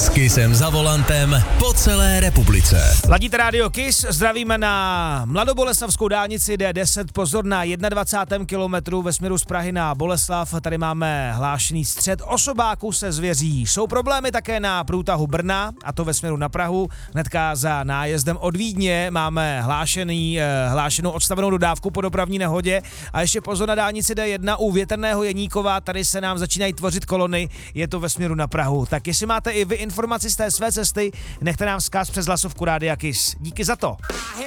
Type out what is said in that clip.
S Kissem za volantem po celé republice. Ladíte rádio Kiss, zdravíme na Mladoboleslavskou dálnici D10, pozor na 21. kilometru ve směru z Prahy na Boleslav, tady máme hlášený střet osobáků se zvěří. Jsou problémy také na průtahu Brna, a to ve směru na Prahu, hnedka za nájezdem od Vídně máme hlášenou odstavenou dodávku po dopravní nehodě a ještě pozor na dálnici D1 u Větrného Jeníkova, tady se nám začínají tvořit kolony, je to ve směru na Prahu. Tak jestli máte i vy informaci z té své cesty, nechte nám vzkaz přes hlasovku Rádia Kiss. Díky za to.